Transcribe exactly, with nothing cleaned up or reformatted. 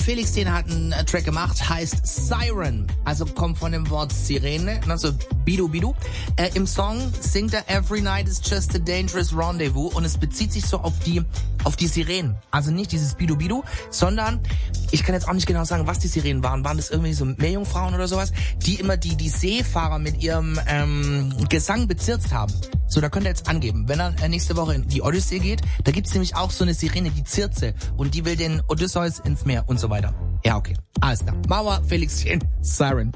Felix den hat einen äh, Track gemacht, heißt Siren. Also kommt von dem Wort Sirene, also Bidu Bidu. Äh, Im Song singt er Every night is just a dangerous rendezvous und es bezieht sich so auf die auf die Sirenen. Also nicht dieses Bidu Bidu, sondern ich kann jetzt auch nicht genau sagen, was die Sirenen waren. Waren das irgendwie so Meerjungfrauen oder sowas, die immer die die Seefahrer mit ihrem ähm, Gesang bezirzt haben. So, da könnt ihr jetzt angeben. Wenn er nächste Woche in die Odyssee geht, da gibt's nämlich auch so eine Sirene, die Circe, und die will den Odysseus ins Meer und so weiter. Ja, okay. Alles klar. Mauer, Felixchen, Siren.